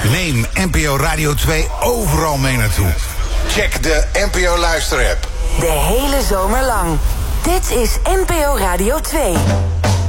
Neem NPO Radio 2 overal mee naartoe. Check de NPO Luister-app. De hele zomer lang. Dit is NPO Radio 2.